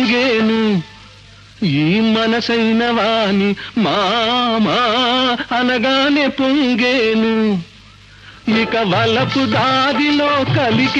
పొంగేను ఈ మనసైన వాని మామా అనగానే పొంగేను ఇక వలపు దారిలో కలికి